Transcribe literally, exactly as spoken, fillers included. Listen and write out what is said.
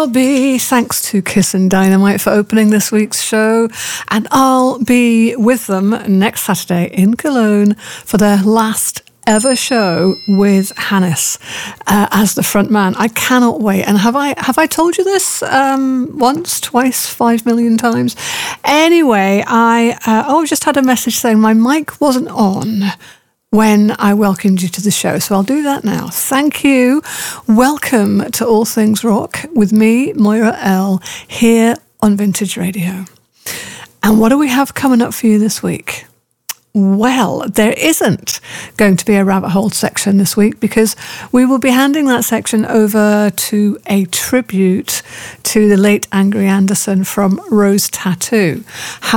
I'll be, thanks to Kiss and Dynamite for opening this week's show, and I'll be with them next Saturday in Cologne for their last ever show with Hannes uh, as the front man. I cannot wait. And have I have I told you this um, once, twice, five million times? Anyway, I uh, oh, just had a message saying my mic wasn't on when I welcomed you to the show. So I'll do that now. Thank you. Welcome to All Things Rock with me, Moira L, here on Vintage Radio. And what do we have coming up for you this week? Well, there isn't going to be a rabbit hole section this week because we will be handing that section over to a tribute to the late Angry Anderson from Rose Tattoo.